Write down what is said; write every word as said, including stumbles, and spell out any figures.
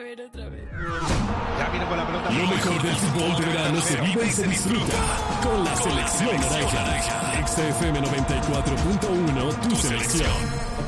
ver, otra vez. Ya viene con la pelota. Lo mejor del fútbol de verano se vive y se disfruta con la selección naranja. X F M noventa y cuatro punto uno, tu selección.